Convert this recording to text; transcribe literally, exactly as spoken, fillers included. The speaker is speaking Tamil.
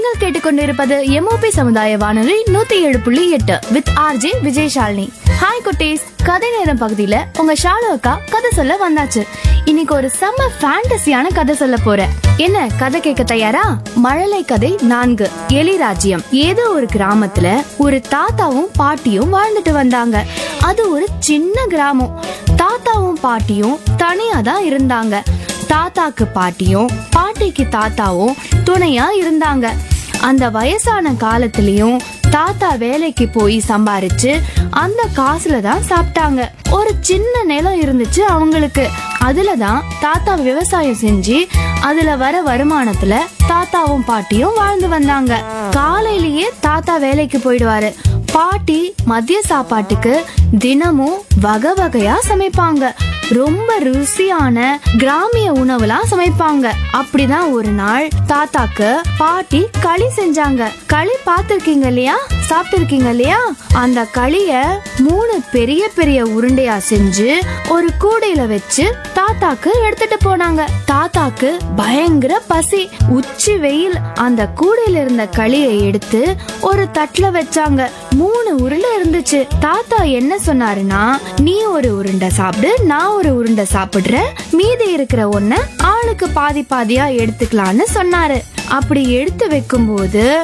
நீங்கள் கேட்டுக்கொண்டிருப்பது எம்ஓபி சமுதாய வானொலி நூத்தி ஏழு புள்ளி எட்டு வித் ஆர்ஜே விஜயசாலினி. ஹாய் குட்டீஸ், கதை நேரம் பகுதியில உங்க ஷாலு அக்கா கதை சொல்ல வந்தாச்சு. இன்னைக்கு ஒரு செம்ம ஃபேண்டசியான கதை சொல்ல போறேன். என்ன கதை கேட்க தயாரா? மழலை கதை நான்கு, எலி ராஜ்யம். ஏதோ ஒரு கிராமத்துல ஒரு தாத்தாவும் பாட்டியும் வாழ்ந்துட்டு வந்தாங்க. அது ஒரு சின்ன கிராமம். தாத்தாவும் பாட்டியும் தனியா தான் இருந்தாங்க. தாத்தாக்கு பாட்டியும் பாட்டிக்கு தாத்தாவும் துணையா இருந்தாங்க. அந்த வயசான காலத்திலயும் தாத்தா வேலைக்கு போய் சம்பாரிச்சு அந்த காசுல தான் சாப்பிட்டாங்க. ஒரு சின்ன நிலம் இருந்துச்சு அவங்களுக்கு. அதுலதான் தாத்தா விவசாயம் செஞ்சு அதுல வர வருமானத்துல தாத்தாவும் பாட்டியும் வாழ்ந்து வந்தாங்க. காலையிலேயே தாத்தா வேலைக்கு போயிடுவாரு. பாட்டி மதிய சாப்பாட்டுக்கு தினமும் வகை வகையா சமைப்பாங்க. ரொம்ப ருசியான கிராமிய உணவுலாம் சமைப்பாங்க. அப்படிதான் ஒரு நாள் தாத்தாக்கு பாட்டி களி செஞ்சாங்க. களி பார்த்திருக்கீங்க இல்லையா? சாப்பிட்டு இருக்கீங்க இல்லையா? அந்த களிய மூணு பெரிய பெரிய உருண்டையா செஞ்சு ஒரு கூடையில வச்சு தாத்தாக்கு எடுத்துட்டு போனாங்க. தாத்தாக்கு பயங்கர பசி. உச்சி வெயில். அந்த கூடையில இருந்த களியை எடுத்து ஒரு தட்டுல வச்சாங்க. மூணு உருண்டை இருந்துச்சு. தாத்தா என்ன சொன்னாருன்னா, நீ ஒரு உருண்டை சாப்பிடு, நான் ஒரு உருண்டை சாப்பிடுறேன், மீதி இருக்கிற ஒன்ன ஆளுக்கு பாதி பாதியா எடுத்துக்கலான்னு சொன்னாரு. அப்படி எடுத்து வைக்கும் போது